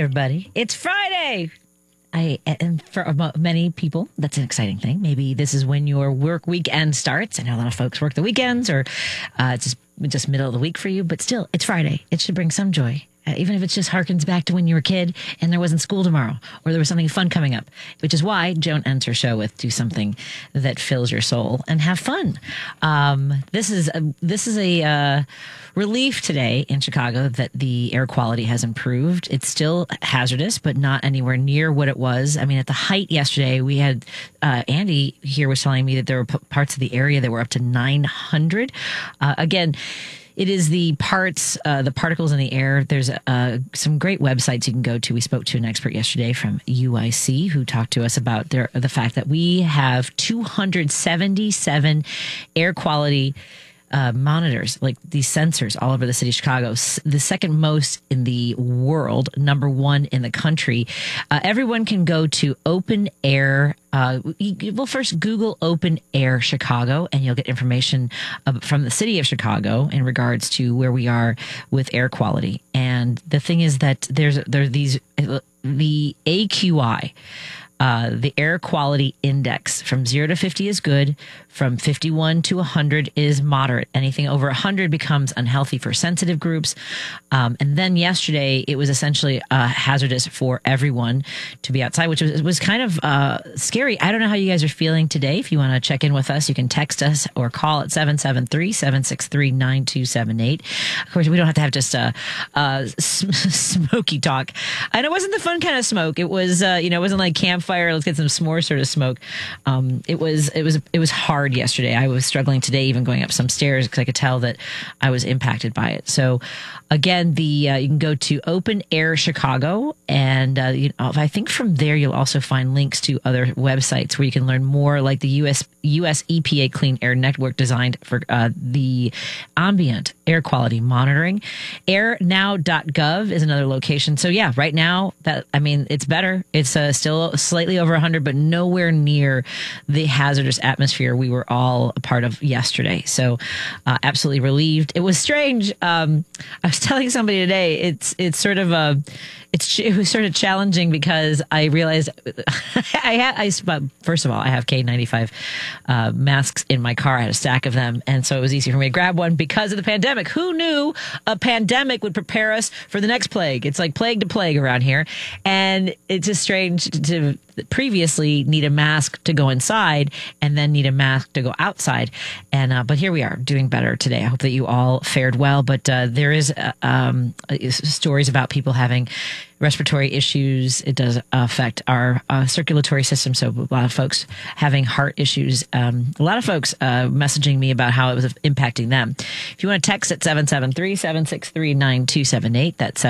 everybody. It's Friday. And for many people, that's an exciting thing. Maybe this is when your work weekend starts. I know a lot of folks work the weekends or it's just middle of the week for you, but still, it's Friday. It should bring some joy. Even if it just harkens back to when you were a kid and there wasn't school tomorrow or there was something fun coming up, which is why Joan ends her show with do something that fills your soul and have fun. This is a relief today in Chicago that the air quality has improved. It's still hazardous, but not anywhere near what it was. I mean, at the height yesterday, we had Andy here was telling me that there were parts of the area that were up to 900. Again, it is the particles in the air. There's some great websites you can go to. We spoke to an expert yesterday from UIC who talked to us about the fact that we have 277 air quality monitors, like these sensors all over the city of Chicago, the second most in the world, number one in the country. Everyone can go to Open Air. Well, first Google Open Air Chicago, and you'll get information from the city of Chicago in regards to where we are with air quality. And the thing is that there are these, the AQI, the air quality index from 0 to 50 is good. From 51 to 100 is moderate. Anything over 100 becomes unhealthy for sensitive groups. And then yesterday, it was essentially hazardous for everyone to be outside, which was kind of scary. I don't know how you guys are feeling today. If you want to check in with us, you can text us or call at 773-763-9278. Of course, we don't have to have just smoky talk. And it wasn't the fun kind of smoke. It was, it wasn't like campfire. Let's get some s'more sort of smoke. It was hard yesterday. I was struggling today, even going up some stairs because I could tell that I was impacted by it. So again, you can go to Open Air Chicago, and I think from there you'll also find links to other websites where you can learn more, like the US EPA Clean Air Network designed for the ambient air quality monitoring. Airnow.gov is another location. So yeah, right now it's better. It's still slightly over 100, but nowhere near the hazardous atmosphere we were all a part of yesterday. So absolutely relieved. It was strange. I was telling somebody today, it was sort of challenging because I realized first of all, I have K95 masks in my car. I had a stack of them. And so it was easy for me to grab one because of the pandemic. Who knew a pandemic would prepare us for the next plague? It's like plague to plague around here. And it's just strange to previously need a mask to go inside and then need a mask to go outside. And but here we are doing better today. I hope that you all fared well. But there is stories about people having respiratory issues. It does affect our circulatory system. So a lot of folks having heart issues. A lot of folks messaging me about how it was impacting them. If you want to text at 773-763-9278, that's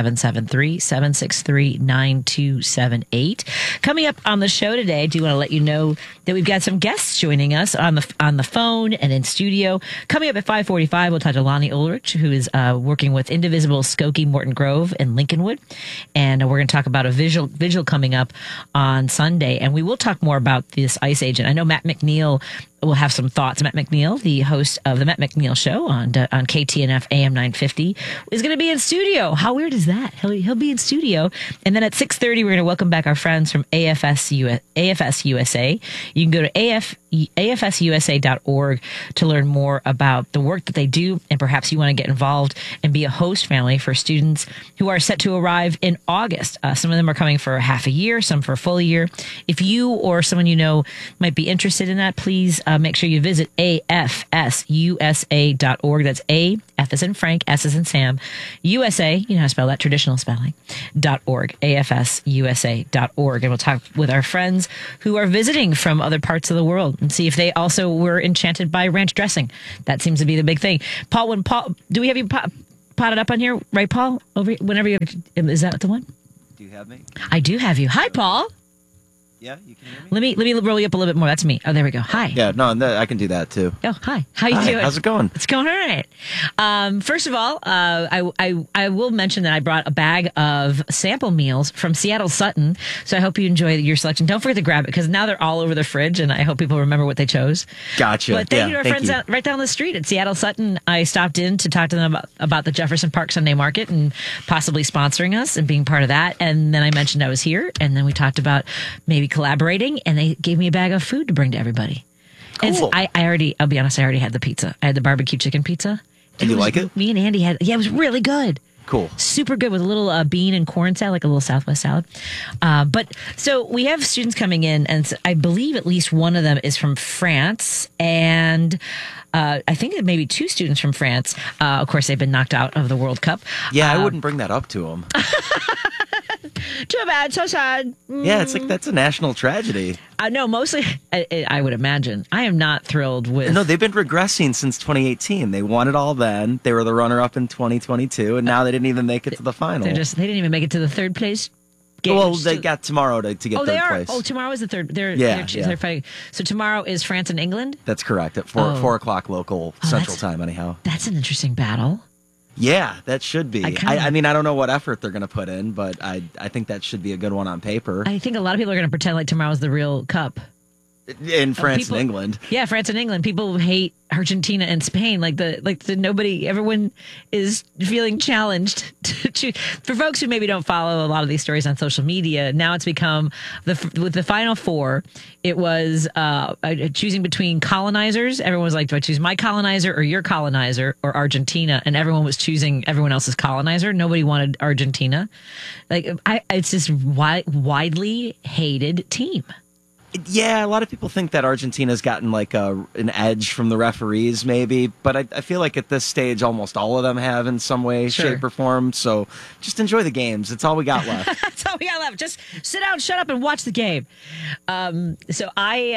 773-763-9278. Coming up on the show today, I do want to let you know that we've got some guests joining us on the phone and in studio. Coming up at 5:45, we'll talk to Lonnie Ulrich, who is working with Indivisible Skokie Morton Grove in Lincolnwood. And we're going to talk about a vigil coming up on Sunday. And we will talk more about this ICE agent. I know Matt McNeil will have some thoughts. Matt McNeil, the host of the Matt McNeil Show on KTNF AM 950, is going to be in studio. How weird is that? He'll be in studio. And then at 6:30, we're going to welcome back our friends from AFS USA. You can go to afsusa.org to learn more about the work that they do. And perhaps you want to get involved and be a host family for students who are set to arrive in August. Some of them are coming for half a year, some for a full year. If you or someone you know might be interested in that, please make sure you visit afsusa.org. That's A, F as in Frank, S as in Sam, USA, you know how to spell that, traditional spelling, .org, afsusa.org. And we'll talk with our friends who are visiting from other parts of the world and see if they also were enchanted by ranch dressing. That seems to be the big thing. Paul, do we have you potted up on here? Right, Paul? Is that the one? Do you have me? I do have you. Hi, Paul. Yeah, you can hear me? Let me roll you up a little bit more. That's me. Oh, there we go. Hi. Yeah, no, I can do that too. Oh, hi. How you Hi, doing? how's it going? It's going all right. First of all, I will mention that I brought a bag of sample meals from Seattle Sutton. So I hope you enjoy your selection. Don't forget to grab it because now they're all over the fridge, and I hope people remember what they chose. Gotcha. But thank you to our friends you. right down the street at Seattle Sutton. I stopped in to talk to them about the Jefferson Park Sunday Market and possibly sponsoring us and being part of that. And then I mentioned I was here, and then we talked about maybe collaborating, and they gave me a bag of food to bring to everybody. Cool. And so I'll be honest, I already had the pizza. I had the barbecue chicken pizza. Did you like it? Me and Andy it was really good. Cool. Super good with a little bean and corn salad, like a little Southwest salad. But so we have students coming in, and I believe at least one of them is from France, and I think that maybe two students from France. Of course, they've been knocked out of the World Cup. Yeah, I wouldn't bring that up to them. Too bad, so sad. Yeah, it's like that's a national tragedy. No, mostly, I would imagine. I am not thrilled with. No, they've been regressing since 2018. They won it all then. They were the runner-up in 2022, and now they didn't even make it to the final. They didn't even make it to the third place game. Well, they got tomorrow to get third place. Oh, tomorrow is the third. They're Yeah. fighting. So tomorrow is France and England? That's correct. At 4 o'clock local Central Time, anyhow. That's an interesting battle. Yeah, that should be. I mean, I don't know what effort they're going to put in, but I think that should be a good one on paper. I think a lot of people are going to pretend like tomorrow's the real cup. In France and England. Yeah, France and England. People hate Argentina and Spain. Everyone is feeling challenged to choose. For folks who maybe don't follow a lot of these stories on social media, now it's become with the Final Four, it was choosing between colonizers. Everyone was like, do I choose my colonizer or your colonizer or Argentina? And everyone was choosing everyone else's colonizer. Nobody wanted Argentina. It's this widely hated team. Yeah, a lot of people think that Argentina's gotten like an edge from the referees, maybe. But I feel like at this stage, almost all of them have in some way, shape, or form. So just enjoy the games. That's all we got left. That's all we got left. Just sit down, shut up, and watch the game. So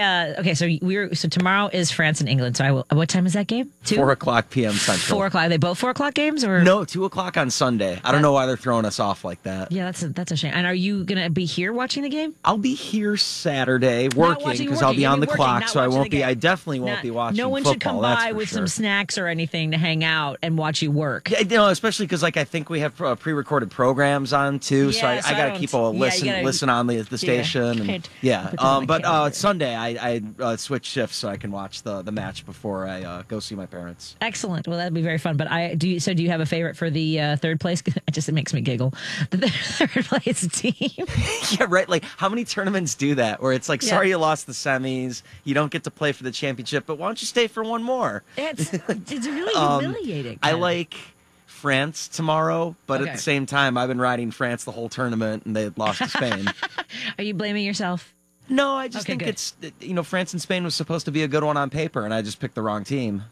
tomorrow is France and England. So what time is that game? 4 o'clock p.m. Central. 4 o'clock. Are they both 4 o'clock games, or no? 2 o'clock on Sunday. I don't know why they're throwing us off like that. Yeah, that's a shame. And are you gonna be here watching the game? I'll be here Saturday working because I'll be on the clock, so I won't be. I definitely won't be watching. No one football, should come by with some snacks or anything to hang out and watch you work. Yeah, especially because I think we have pre-recorded programs on too, so I got to keep a listen on the station. But Sunday I switch shifts so I can watch the match before I go see my parents. Excellent. Well, that'd be very fun. But do you have a favorite for the third place? It makes me giggle. The third place team. Yeah, right. Like, how many tournaments do that? Where it's like, sorry, you lost the semis, you don't get to play for the championship, but why don't you stay for one more? It's really humiliating. I like France tomorrow, but at the same time, I've been riding France the whole tournament, and they lost to Spain. Are you blaming yourself? No, I just think it's France and Spain was supposed to be a good one on paper, and I just picked the wrong team.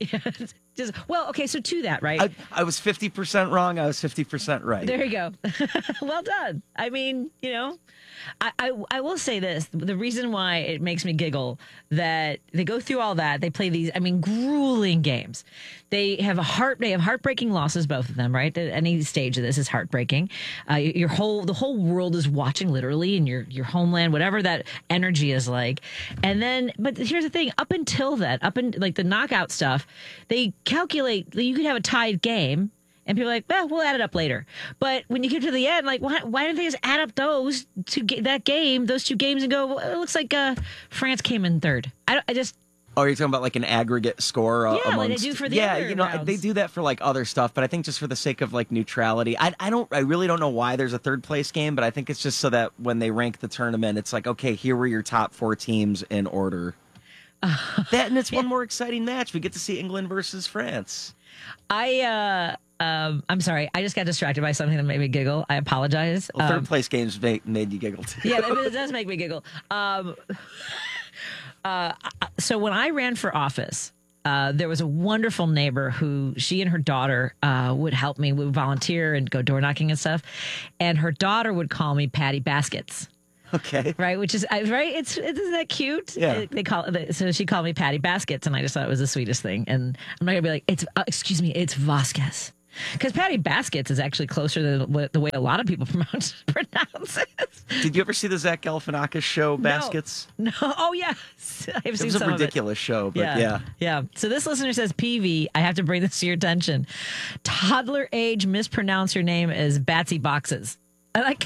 So to that, right? I was 50% wrong. I was 50% right. There you go. Well done. I mean, I will say this. The reason why it makes me giggle that they go through all that, they play these, grueling games. They have heartbreaking losses, both of them, right? At any stage of this is heartbreaking. The whole world is watching, literally, in your homeland, whatever that energy is like. And then, but here's the thing: up until that, the knockout stuff, they calculate that you could have a tied game. And people are like, well, we'll add it up later. But when you get to the end, like, why didn't they just add up those two games, and go, well, it looks like France came in third. Oh, you're talking about like an aggregate score amongst... like they do for the other rounds. They do that for like other stuff, but I think just for the sake of like neutrality, I really don't know why there's a third place game, but I think it's just so that when they rank the tournament, it's like, okay, here were your top 4 teams in order. And it's one more exciting match. We get to see England versus France. I'm sorry. I just got distracted by something that made me giggle. I apologize. Well, third place games made you giggle too. Yeah, it does make me giggle. So when I ran for office, there was a wonderful neighbor who she and her daughter would help me. We would volunteer and go door knocking and stuff. And her daughter would call me Patty Baskets. Okay. Right, which is right. Isn't that cute? Yeah. They call it. So she called me Patty Baskets, and I just thought it was the sweetest thing. And I'm not gonna be like, excuse me, it's Vasquez. Because Patty Baskets is actually closer to the way a lot of people pronounce it. Did you ever see the Zach Galifianakis show, Baskets? No. Oh, yes. I've seen It was a some ridiculous show, but Yeah. So this listener says, PV, I have to bring this to your attention. Toddler age mispronounce your name as Batsy Boxes. I like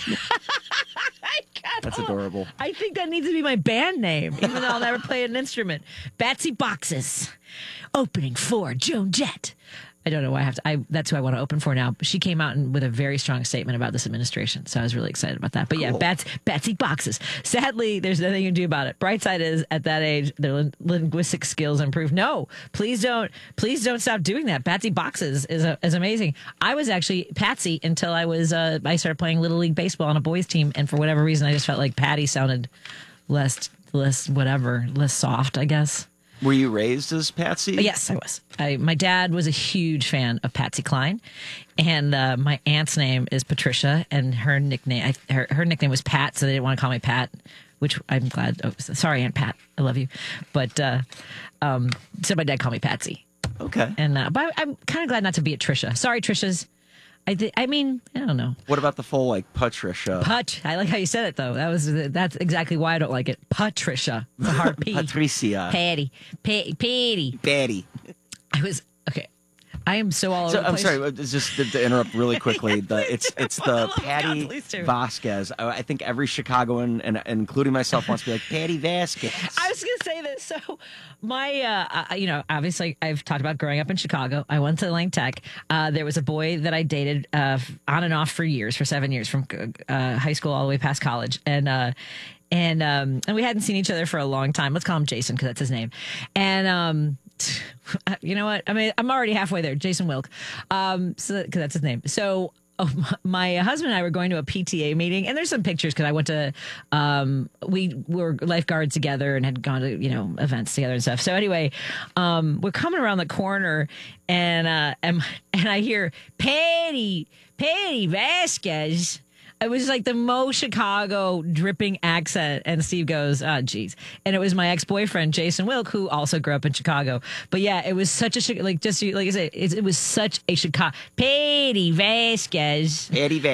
That's adorable. I think that needs to be my band name, even though I'll never play an instrument. Batsy Boxes. Opening for Joan Jett. I don't know why I have to. That's who I want to open for now. She came out with a very strong statement about this administration, so I was really excited about that. But cool. Yeah, Batsy Boxes. Sadly, there's nothing you can do about it. Bright side is, at that age, their linguistic skills improve. No, please don't stop doing that. Batsy Boxes is amazing. I was actually Patsy until I started playing Little League baseball on a boys team, and for whatever reason, I just felt like Patty sounded less soft, I guess. Were you raised as Patsy? Yes, I was. My dad was a huge fan of Patsy Cline, and my aunt's name is Patricia, and her nickname was Pat, so they didn't want to call me Pat, which I'm glad. Oh, sorry, Aunt Pat, I love you, but so my dad called me Patsy. Okay, and but I'm kind of glad not to be a Trisha. Sorry, Trishas. I don't know. What about the full Patricia? I like how you said it though. That's exactly why I don't like it. Patricia. It's a hard P. Patricia. Patty. Patty. I am so all over the place. I'm sorry, just to interrupt really quickly. It's the Patty Vasquez. I think every Chicagoan, and including myself, wants to be like Patty Vasquez. I was going to say this. So my, obviously I've talked about growing up in Chicago. I went to Lang Tech. There was a boy that I dated on and off for 7 years, from high school all the way past college. And we hadn't seen each other for a long time. Let's call him Jason because that's his name. And you know what? I mean, I'm already halfway there. Jason Wilk. Because that's his name. So my husband and I were going to a PTA meeting, and there's some pictures because I went to, we were lifeguards together and had gone to, events together and stuff. So anyway, we're coming around the corner and I hear Patty Vasquez. It was like the most Chicago dripping accent. And Steve goes, oh, geez. And it was my ex-boyfriend, Jason Wilk, who also grew up in Chicago. But yeah, it was such a, like I said, it was such a Chicago. Patty Vasquez.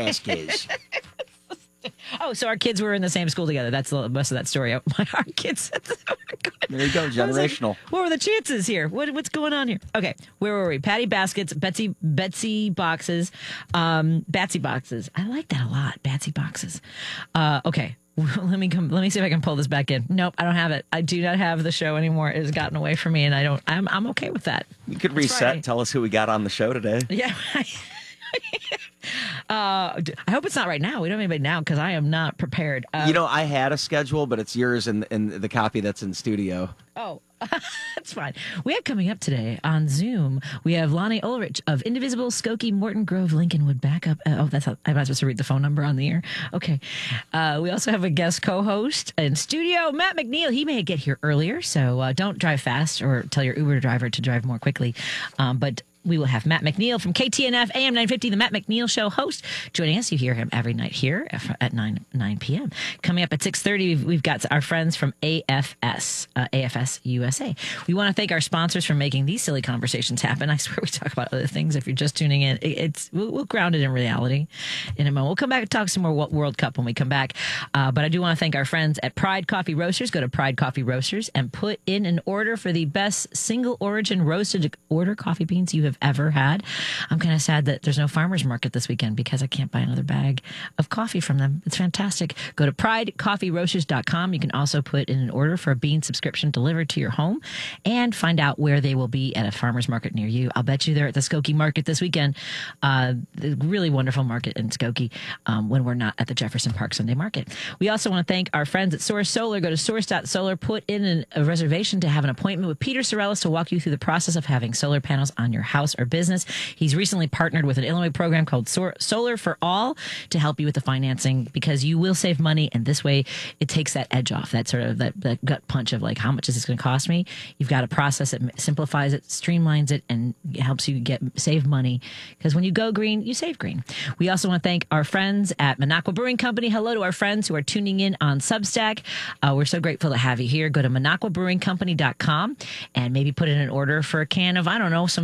Oh, so our kids were in the same school together. That's the most of that story. Our kids. There you go, generational. What were the chances here? What's going on here? Okay, where were we? Patty Baskets, Betsy Boxes, Batsy Boxes. I like that a lot. Batsy Boxes. Okay. Let me see if I can pull this back in. Nope, I don't have it. I do not have the show anymore. It has gotten away from me, and I'm okay with that. You could reset and tell us who we got on the show today. Yeah. I hope it's not right now. We don't have anybody now because I am not prepared. I had a schedule, but it's yours in the copy that's in studio. Oh, that's fine. We have coming up today on Zoom, we have Lonnie Ulrich of Indivisible, Skokie, Morton Grove, Lincolnwood, backup. That's how I'm not supposed to read the phone number on the air. Okay. We also have a guest co-host in studio, Matt McNeil. He may get here earlier, so don't drive fast or tell your Uber driver to drive more quickly. But we will have Matt McNeil from KTNF AM 950, the Matt McNeil Show host, joining us. You hear him every night here at 9 p.m. Coming up at 6:30, we've got our friends from AFS USA. We want to thank our sponsors for making these silly conversations happen. I swear we talk about other things. If you're just tuning in, we'll ground it in reality in a moment. We'll come back and talk some more World Cup when we come back. But I do want to thank our friends at Pride Coffee Roasters. Go to Pride Coffee Roasters and put in an order for the best single origin roasted order coffee beans you have ever had. I'm kind of sad that there's no farmer's market this weekend because I can't buy another bag of coffee from them. It's fantastic. Go to pridecoffeeroasters.com. You can also put in an order for a bean subscription delivered to your home and find out where they will be at a farmer's market near you. I'll bet you they're at the Skokie Market this weekend. The really wonderful market in Skokie when we're not at the Jefferson Park Sunday Market. We also want to thank our friends at Source Solar. Go to source.solar, put in a reservation to have an appointment with Peter Sorellis to walk you through the process of having solar panels on your house or business. He's recently partnered with an Illinois program called Solar for All to help you with the financing because you will save money, and this way it takes that edge off, that sort of that gut punch of like, how much is this going to cost me? You've got a process that simplifies it, streamlines it, and helps you save money because when you go green, you save green. We also want to thank our friends at Minocqua Brewing Company. Hello to our friends who are tuning in on Substack. We're so grateful to have you here. Go to minocquabrewingcompany.com and maybe put in an order for a can of, I don't know, some fascist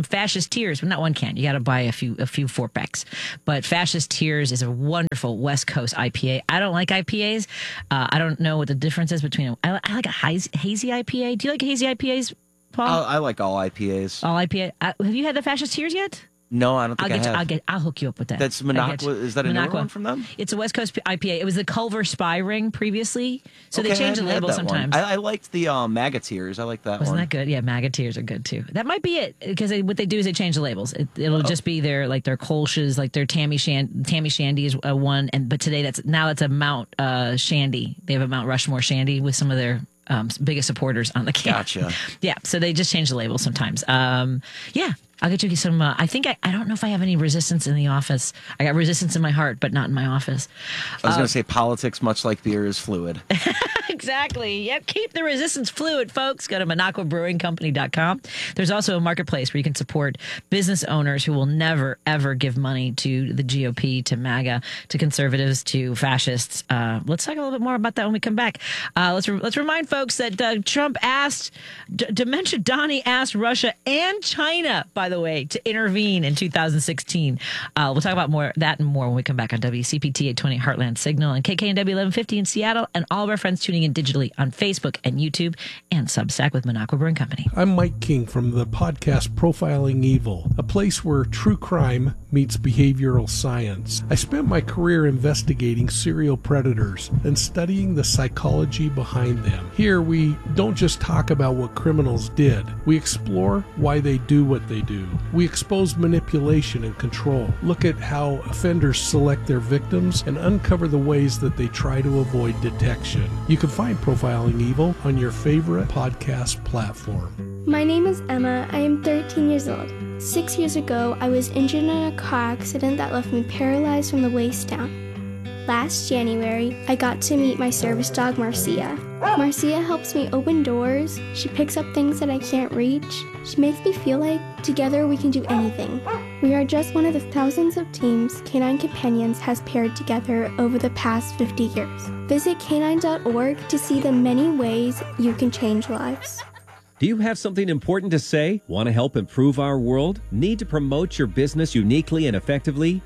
Fascist Tears, well, not one can. You got to buy a few 4-packs. But Fascist Tears is a wonderful West Coast IPA. I don't like IPAs. I don't know what the difference is between. I like a hazy IPA. Do you like hazy IPAs, Paul? I like all IPAs. All IPA. Have you had the Fascist Tears yet? No, I don't think I have. I'll hook you up with that. That's Minocqua. Is that a new one from them? It's a West Coast IPA. It was the Culver Spy Ring previously, so they change the label sometimes. I liked the Magateers. I like that Wasn't one. that good? Yeah, Magateers are good too. That might be it, because what they do is they change the labels. It'll just be their Kolsch's, like their Tammy Shandy is one, but today that's a Mount Shandy. They have a Mount Rushmore Shandy with some of their biggest supporters on the can. Gotcha. Yeah, so they just change the label sometimes. Yeah. I'll get you some. I think I don't know if I have any resistance in the office. I got resistance in my heart, but not in my office. I was going to say politics, much like beer, is fluid. Exactly. Yep. Keep the resistance fluid, folks. Go to MinocquaBrewingCompany.com. There's also a marketplace where you can support business owners who will never, ever give money to the GOP, to MAGA, to conservatives, to fascists. Let's talk a little bit more about that when we come back. Let's remind folks that Trump asked, Dementia Donnie asked Russia and China, by the way, to intervene in 2016. We'll talk about that and more when we come back on WCPT 820 Heartland Signal and KKNW 1150 in Seattle, and all of our friends tuning in digitally on Facebook and YouTube and Substack with Minocqua Brewing Company. I'm Mike King from the podcast Profiling Evil, a place where true crime meets behavioral science. I spent my career investigating serial predators and studying the psychology behind them. Here, we don't just talk about what criminals did. We explore why they do what they do. We expose manipulation and control, look at how offenders select their victims, and uncover the ways that they try to avoid detection. You can find Profiling Evil on your favorite podcast platform. My name is Emma. I am 13 years old. 6 years ago, I was injured in a car accident that left me paralyzed from the waist down. Last January, I got to meet my service dog, Marcia. Marcia helps me open doors. She picks up things that I can't reach. She makes me feel like together we can do anything. We are just one of the thousands of teams Canine Companions has paired together over the past 50 years. Visit canine.org to see the many ways you can change lives. Do you have something important to say? Want to help improve our world? Need to promote your business uniquely and effectively?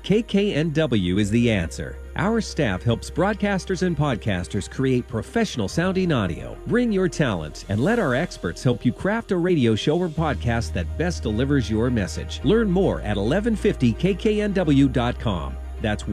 KKNW is the answer. Our staff helps broadcasters and podcasters create professional sounding audio. Bring your talent and let our experts help you craft a radio show or podcast that best delivers your message. Learn more at 1150kknw.com. That's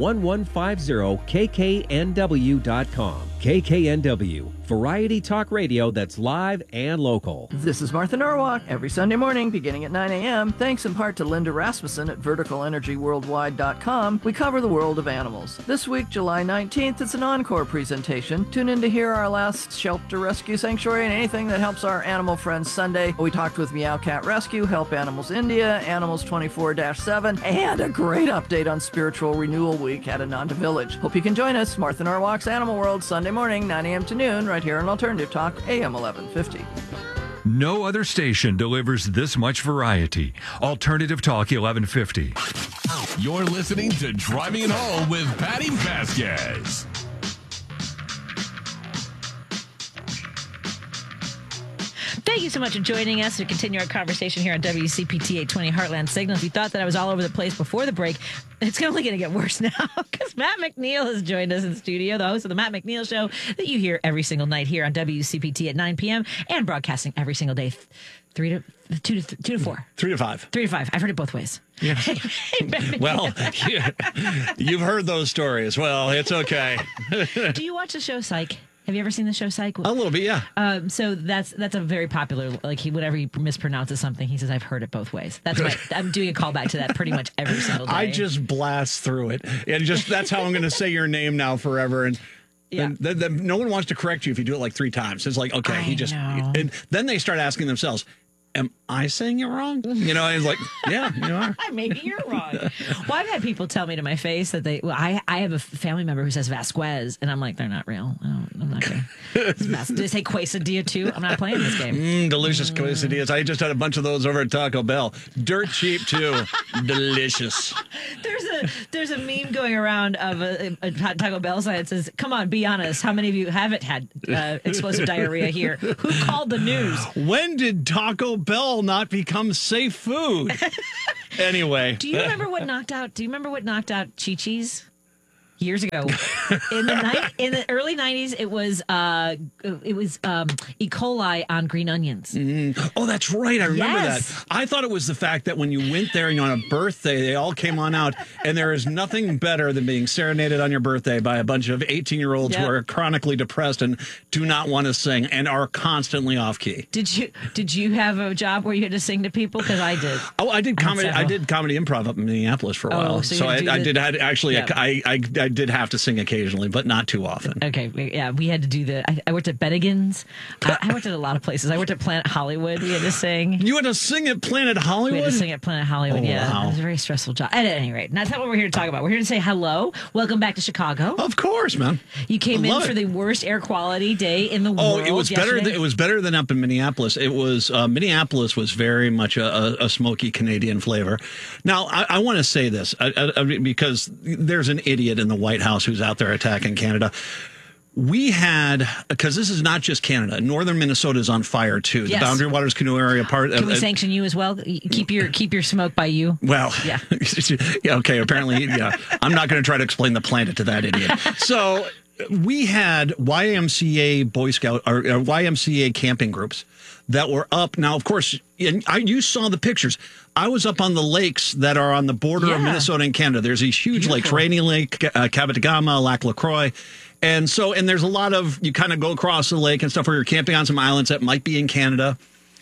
1150kknw.com. KKNW, variety talk radio that's live and local. This is Martha Norwalk. Every Sunday morning, beginning at 9 a.m., thanks in part to Linda Rasmussen at verticalenergyworldwide.com, we cover the world of animals. This week, July 19th, it's an encore presentation. Tune in to hear our last shelter rescue sanctuary and anything that helps our animal friends Sunday. We talked with Meow Cat Rescue, Help Animals India, Animals 24-7, and a great update on Spiritual Renewal Week at Ananda Village. Hope you can join us. Martha Norwalk's Animal World, Sunday morning, 9 a.m. to noon, right here on Alternative Talk, AM 1150. No other station delivers this much variety. Alternative Talk 1150. You're listening to Driving It Home with Patty Vasquez. Thank you so much for joining us to continue our conversation here on WCPT 820 Heartland Signal. If you thought that I was all over the place before the break, it's only going to get worse now because Matt McNeil has joined us in studio, the host of the Matt McNeil Show that you hear every single night here on WCPT at 9 p.m. and broadcasting every single day, 2 to 4. 3 to 5. 3 to 5. I've heard it both ways. Yeah. Well, you've heard those stories. Well, it's okay. Do you watch the show Psych? Have you ever seen the show Psych? A little bit, yeah. So that's a very popular, like whenever he mispronounces something, he says, I've heard it both ways. That's why I'm doing a callback to that pretty much every single day. I just blast through it. And that's how I'm going to say your name now forever. And yeah. No one wants to correct you if you do it like 3 times. It's like, okay, and then they start asking themselves, am I saying it wrong? You know, it's like, yeah, you are. Maybe you're wrong. Well, I've had people tell me to my face that I have a family member who says Vasquez, and I'm like, they're not real. I'm not going to. Did they say quesadilla too? I'm not playing this game. Delicious quesadillas. I just had a bunch of those over at Taco Bell. Dirt cheap too. Delicious. There's a meme going around of a Taco Bell sign that says, come on, be honest. How many of you haven't had explosive diarrhea here? Who called the news? When did Taco Bell not become safe food? Anyway. Do you remember what knocked out Chi-Chi's? Years ago, in the early 90s, it was E. coli on green onions. Oh, that's right. I remember Yes. that. I thought it was the fact that when you went there and on a birthday, they all came on out, and there is nothing better than being serenaded on your birthday by a bunch of 18-year-olds who are chronically depressed and do not want to sing and are constantly off key. Did you have a job where you had to sing to people? Because I did. Oh, I did comedy. I did comedy improv up in Minneapolis for a while. So I did have to sing occasionally, but not too often. Okay, yeah, we had to do I worked at Bennigan's. I worked at a lot of places. I worked at Planet Hollywood. We had to sing. You had to sing at Planet Hollywood? We had to sing at Planet Hollywood, yeah. Wow. It was a very stressful job. At any rate, that's not what we're here to talk about. We're here to say hello. Welcome back to Chicago. Of course, man. You came in for the worst air quality day in the world. Oh, it was better. It was better than up in Minneapolis. It was Minneapolis was very much a smoky Canadian flavor. Now, I want to say this because there's an idiot in the White House who's out there attacking Canada. We had, because this is not just Canada. Northern Minnesota is on fire too. Yes. The Boundary Waters Canoe Area part. Can we sanction you as well? Keep your smoke by you. Well, yeah. Yeah. Okay. Apparently, yeah. I'm not going to try to explain the planet to that idiot. So we had YMCA Boy Scout or YMCA camping groups that were up. Now, of course, you saw the pictures. I was up on the lakes that are on the border of Minnesota and Canada. There's these huge lakes, Rainy Lake, Cabotagama, Lac LaCroix. And there's a lot of, you kind of go across the lake and stuff where you're camping on some islands that might be in Canada.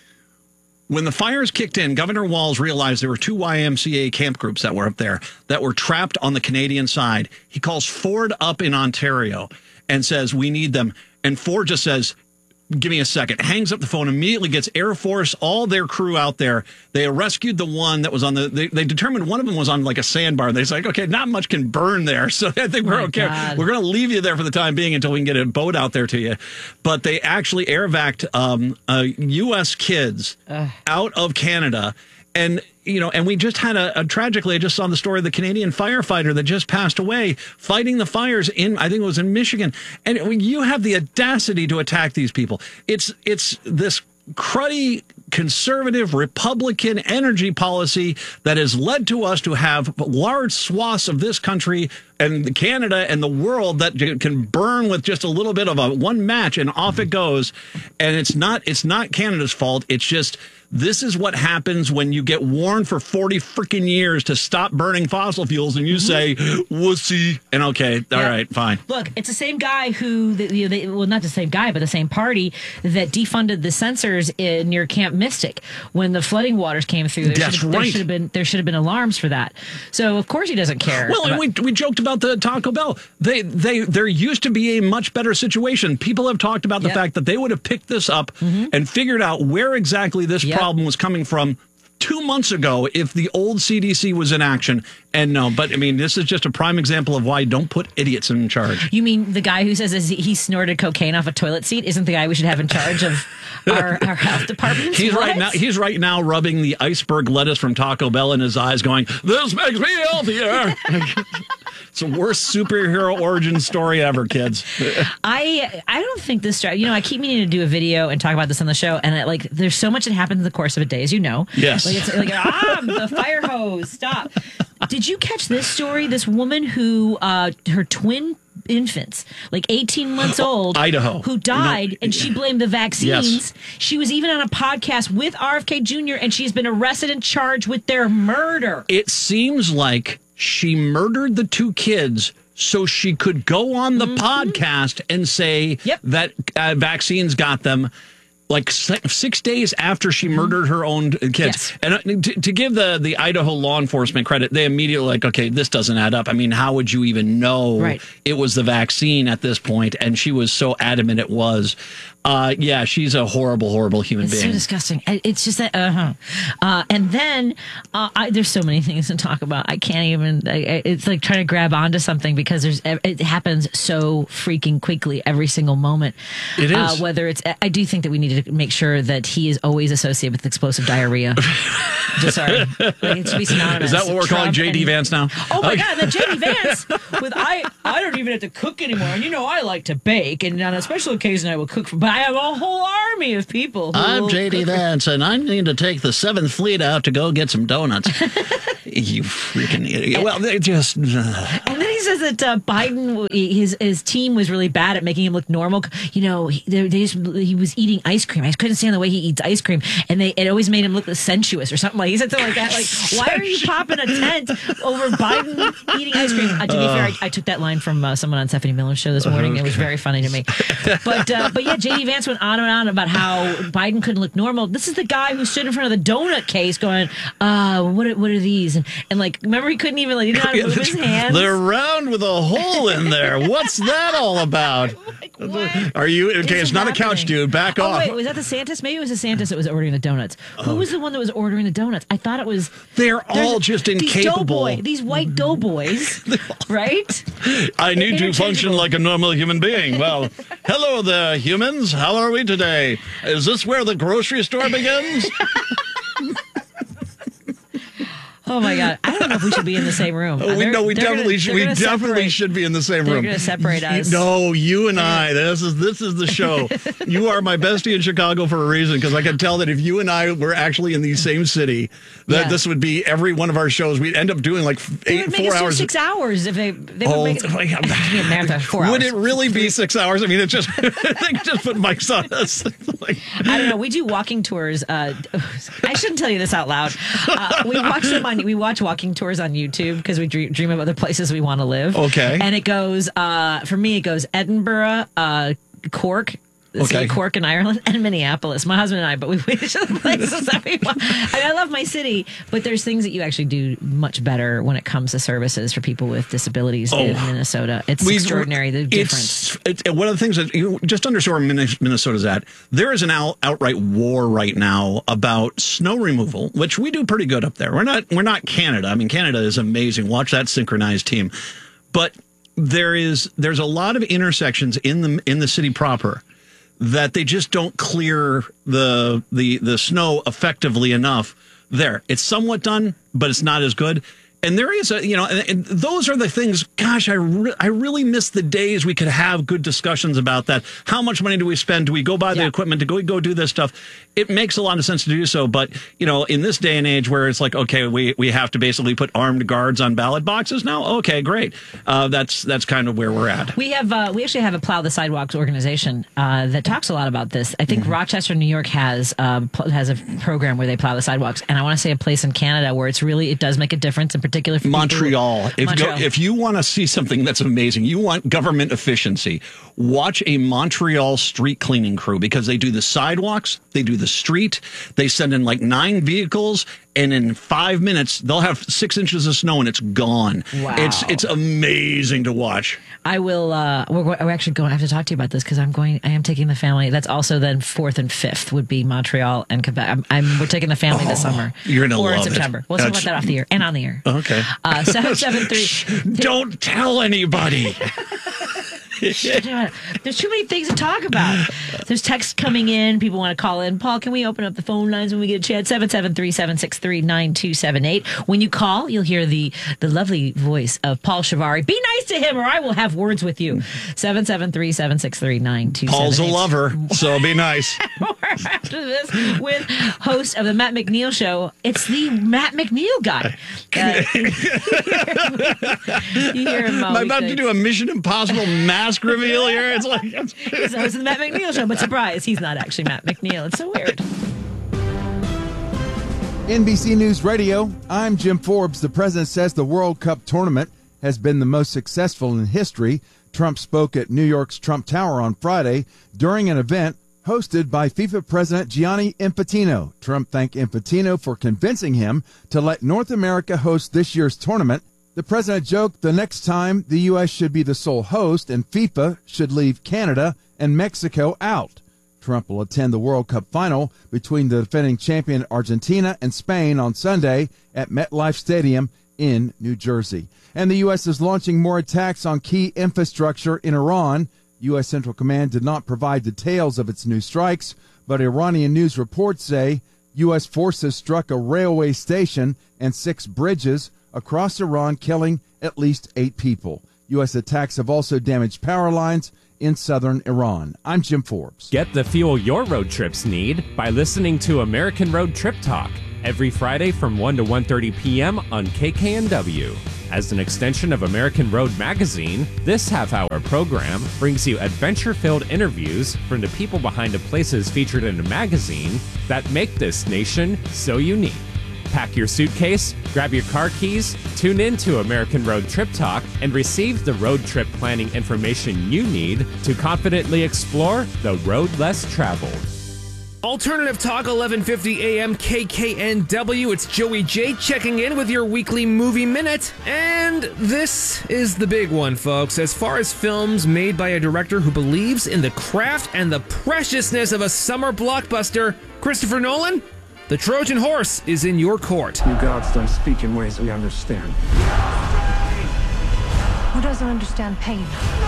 When the fires kicked in, Governor Walz realized there were 2 YMCA camp groups that were up there that were trapped on the Canadian side. He calls Ford up in Ontario and says, we need them. And Ford just says, give me a second, hangs up the phone, immediately gets Air Force, all their crew out there. They rescued the one that was on they determined one of them was on like a sandbar. They're like, okay, not much can burn there. So I think we're okay. God. We're going to leave you there for the time being until we can get a boat out there to you. But they actually air vac'd U.S. kids out of Canada. And, and we just had tragically, I just saw the story of the Canadian firefighter that just passed away fighting the fires I think it was in Michigan. And you have the audacity to attack these people. It's this cruddy conservative Republican energy policy that has led to us to have large swaths of this country and Canada and the world that can burn with just a little bit of one match and off it goes. And it's not Canada's fault. It's just, this is what happens when you get warned for 40 freaking years to stop burning fossil fuels and you say, wussy. And okay, all right, fine. Look, it's the same guy who, well, not the same guy, but the same party that defunded the sensors near Camp Mystic when the flooding waters came through. There should have been alarms for that. So, of course, he doesn't care. Well, and we joked about the Taco Bell. There used to be a much better situation. People have talked about the fact that they would have picked this up and figured out where exactly this problem was coming from 2 months ago if the old CDC was in action. And no, but I mean, this is just a prime example of why don't put idiots in charge. You mean the guy who says he snorted cocaine off a toilet seat isn't the guy we should have in charge of our health department? He's right now rubbing the iceberg lettuce from Taco Bell in his eyes going, this makes me healthier. It's the worst superhero origin story ever, kids. I don't think this, I keep meaning to do a video and talk about this on the show. And there's so much that happens in the course of a day, as you know. Yes. It's the fire hose, stop. Did you catch this story? This woman who, her twin infants, 18 months old, Idaho, who died, and she blamed the vaccines. Yes. She was even on a podcast with RFK Jr., and she's been arrested and charged with their murder. It seems like she murdered the 2 kids so she could go on the podcast and say that vaccines got them. 6 days after she murdered her own kids. Yes. And to give the Idaho law enforcement credit, they immediately okay, this doesn't add up. I mean, how would you even know it was the vaccine at this point? And she was so adamant it was. She's a horrible, horrible human being. It's so disgusting. It's just that, and then there's so many things to talk about. I can't even, it's like trying to grab onto something because it happens so freaking quickly every single moment. It is. Whether it's, I do think that we need to make sure that he is always associated with explosive diarrhea. Just sorry. It should be synonymous. Is that what we're calling J.D. Vance now? Oh my God, the J.D. Vance with, I don't even have to cook anymore. And I like to bake. And on a special occasion, I will cook but I have a whole army of people. I'm J.D. Vance, and I need to take the 7th Fleet out to go get some donuts. You freaking idiot. Well, they just... And then he says that Biden, his team was really bad at making him look normal. You know, he was eating ice cream. I couldn't stand the way he eats ice cream. And it always made him look sensuous or something like he said something like that. Like, why are you popping a tent over Biden eating ice cream? To be fair, I took that line from someone on Stephanie Miller's show this morning. It was very funny to me. But yeah, J.D. Vance went on and on about how Biden couldn't look normal. This is the guy who stood in front of the donut case going, what are these? And like, remember, he couldn't even, he didn't know how to move his hands. They're round with a hole in there. What's that all about? Like, what? Are you, okay, it's not happening? A couch, dude. Back off. Wait, was that the DeSantis? Maybe it was DeSantis that was ordering the donuts. Who was the one that was ordering the donuts? I thought it was... They're all just incapable. These white doughboys, right? I need to function like a normal human being. Well, hello there, humans. How are we today? Is this where the grocery store begins? Oh my God! I don't know if we should be in the same room. We definitely should. We definitely should be in the same room. They're going to separate us. No, you and I. This is the show. You are my bestie in Chicago for a reason, because I can tell that if you and I were actually in the same city, that this would be every one of our shows. We'd end up doing like 4 hours. 6 hours if they would make it. Be a marathon 4 hours. Would it really be 6 hours? I mean, it's just they could just put mics on us. Like, I don't know. We do walking tours. I shouldn't tell you this out loud. We watch walking tours on YouTube because we dream of other places we want to live. Okay. And it goes, for me, it goes Edinburgh, Cork, Cork in Ireland, and Minneapolis. My husband and I, but we wish the places that we want. I love my city, but there's things that you actually do much better when it comes to services for people with disabilities in Minnesota. It's extraordinary, the difference. One of the things that you just understand where Minnesota's at, there is an outright war right now about snow removal, which we do pretty good up there. We're not Canada. I mean, Canada is amazing. Watch that synchronized team. But there's a lot of intersections in the city proper that they just don't clear the snow effectively enough there. It's somewhat done, but it's not as good. And there is and those are the things, gosh, I really miss the days we could have good discussions about that. How much money do we spend? Do we go buy the equipment? Do we go do this stuff? It makes a lot of sense to do so. But, in this day and age where it's like, okay, we have to basically put armed guards on ballot boxes now. Okay, great. That's kind of where we're at. We actually have a Plow the Sidewalks organization that talks a lot about this. I think Rochester, New York has a program where they plow the sidewalks. And I want to say a place in Canada where it does make a difference in particular for Montreal. If you want to see something that's amazing, you want government efficiency, watch a Montreal street cleaning crew, because they do the sidewalks, they do the street, they send in like 9 vehicles, and in 5 minutes they'll have 6 inches of snow and it's gone. Wow. It's amazing to watch. I will. We're actually going to have to talk to you about this because I am taking the family. That's also then 4th and 5th would be Montreal and Quebec. We're taking the family this summer. You're gonna or love in September. We'll talk about that off the air and on the air. Okay. 773. Don't tell anybody. There's too many things to talk about. There's texts coming in. People want to call in. Paul, can we open up the phone lines when we get a chance? 773-763-9278. When you call, you'll hear the lovely voice of Paul Shivari. Be nice to him or I will have words with you. 773-763-9278. Paul's a lover, so be nice. After this, with host of the Matt McNeil Show, it's the Matt McNeil guy. You hear him. Am I about to do a Mission Impossible mask reveal here? It's like he's the host of the Matt McNeil Show, but surprise, he's not actually Matt McNeil. It's so weird. NBC News Radio, I'm Jim Forbes. The president says the World Cup tournament has been the most successful in history. Trump spoke at New York's Trump Tower on Friday during an event hosted by FIFA President Gianni Infantino. Trump thanked Infantino for convincing him to let North America host this year's tournament. The president joked the next time the U.S. should be the sole host and FIFA should leave Canada and Mexico out. Trump will attend the World Cup final between the defending champion Argentina and Spain on Sunday at MetLife Stadium in New Jersey. And the U.S. is launching more attacks on key infrastructure in Iran. U.S. Central Command did not provide details of its new strikes, but Iranian news reports say U.S. forces struck a railway station and 6 bridges across Iran, killing at least 8 people. U.S. attacks have also damaged power lines in southern Iran. I'm Jim Forbes. Get the fuel your road trips need by listening to American Road Trip Talk every Friday from 1 to 1:30 p.m. on KKNW. As an extension of American Road Magazine, this half-hour program brings you adventure-filled interviews from the people behind the places featured in the magazine that make this nation so unique. Pack your suitcase, grab your car keys, tune in to American Road Trip Talk, and receive the road trip planning information you need to confidently explore the road less traveled. Alternative Talk, 1150 AM KKNW. It's Joey J checking in with your weekly movie minute. And this is the big one, folks. As far as films made by a director who believes in the craft and the preciousness of a summer blockbuster, Christopher Nolan, the Trojan Horse is in your court. You gods don't speak in ways we understand. Who doesn't understand pain?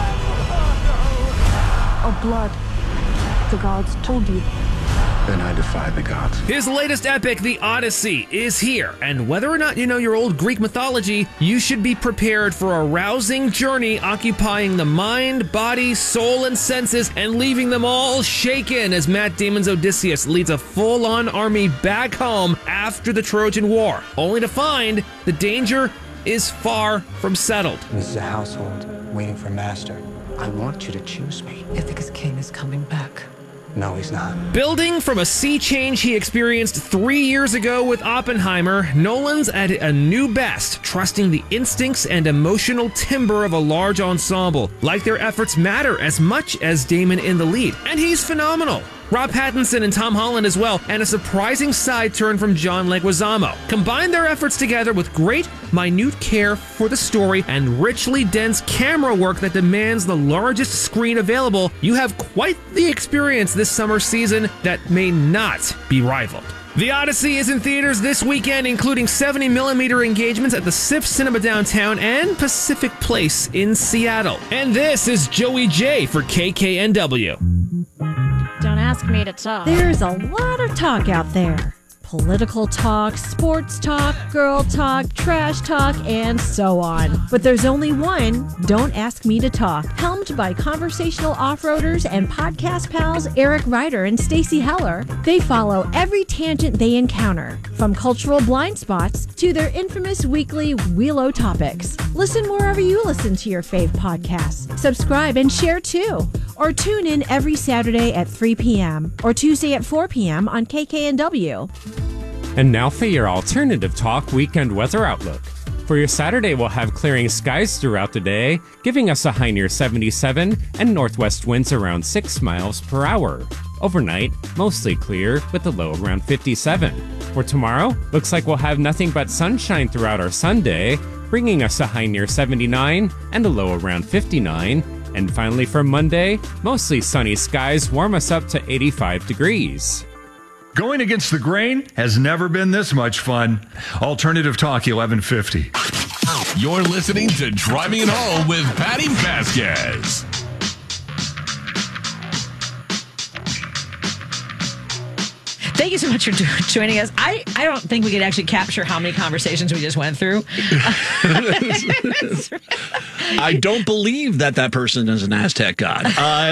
Or blood? The gods told you. Then I defy the gods. His latest epic, The Odyssey, is here. And whether or not you know your old Greek mythology, you should be prepared for a rousing journey occupying the mind, body, soul, and senses and leaving them all shaken as Matt Damon's Odysseus leads a full-on army back home after the Trojan War, only to find the danger is far from settled. This is a household waiting for a master. I want you to choose me. Ithaca's king is coming back. No, he's not. Building from a sea change he experienced 3 years ago with Oppenheimer, Nolan's at a new best, trusting the instincts and emotional timbre of a large ensemble. Like their efforts matter as much as Damon in the lead. And he's phenomenal. Rob Pattinson and Tom Holland as well, and a surprising side turn from John Leguizamo. Combine their efforts together with great, minute care for the story and richly dense camera work that demands the largest screen available, you have quite the experience this summer season that may not be rivaled. The Odyssey is in theaters this weekend, including 70mm engagements at the SIF Cinema downtown and Pacific Place in Seattle. And this is Joey J for KKNW. Don't ask me to talk. There's a lot of talk out there. Political talk, sports talk, girl talk, trash talk, and so on. But there's only one, Don't Ask Me to Talk, helmed by conversational off-roaders and podcast pals Eric Ryder and Stacey Heller. They follow every tangent they encounter, from cultural blind spots to their infamous weekly Wheelo topics. Listen wherever you listen to your fave podcasts. Subscribe and share too. Or tune in every Saturday at 3 p.m. or Tuesday at 4 p.m. on KKNW. And now for your Alternative Talk weekend weather outlook. For your Saturday, we'll have clearing skies throughout the day, giving us a high near 77 and northwest winds around 6 miles per hour. Overnight, mostly clear with a low around 57. For tomorrow, looks like we'll have nothing but sunshine throughout our Sunday, bringing us a high near 79 and a low around 59. And finally for Monday, mostly sunny skies warm us up to 85 degrees. Going against the grain has never been this much fun. Alternative Talk 1150. You're listening to Driving It Home with Patty Vasquez. Thank you so much for joining us. I don't think we could actually capture how many conversations we just went through. I don't believe that person is an Aztec god.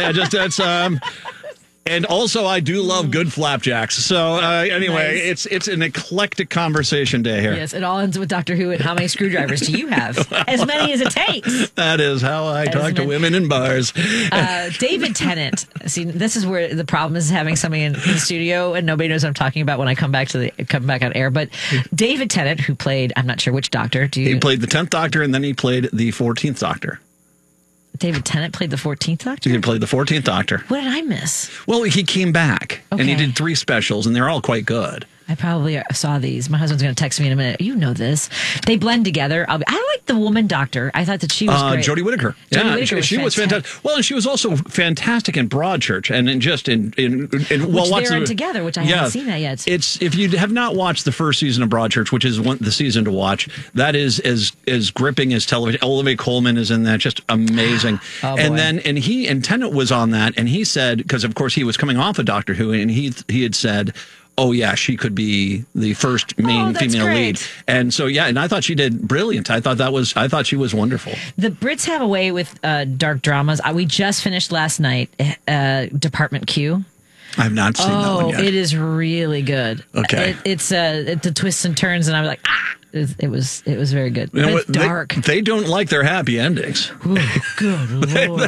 And also, I do love good flapjacks. So anyway, Nice. it's an eclectic conversation day here. Yes, it all ends with Doctor Who and how many screwdrivers do you have? As many as it takes. That is how I talk to women in bars. David Tennant. See, this is where the problem is, having somebody in the studio and nobody knows what I'm talking about when I come back on air. But David Tennant, who played, I'm not sure which Doctor. He played the 10th Doctor, and then he played the 14th Doctor. David Tennant played the 14th Doctor? He played the 14th Doctor. What did I miss? Well, he came back, and he Okay. did 3 specials, and they're all quite good. I probably saw these. My husband's going to text me in a minute. You know this. They blend together. I like the woman doctor. I thought that she was great. Jodie Whittaker. Jodie Whittaker she was fantastic. Well, and she was also fantastic in Broadchurch, and in Which they're in together, which I haven't seen that yet. It's if you have not watched the first season of Broadchurch, which is the season to watch, that is as gripping as television. Olivia Colman is in that, just amazing. And then Tennant was on that, and he said, because of course he was coming off of Doctor Who, and he had said, oh yeah, she could be the first main female lead. And so and I thought she did brilliant. I thought she was wonderful. The Brits have a way with dark dramas. We just finished last night Department Q. I've not seen that one yet. It is really good. Okay. It's the twists and turns, and I'm like, it was very good. But it's dark. They don't like their happy endings. Ooh, good Lord.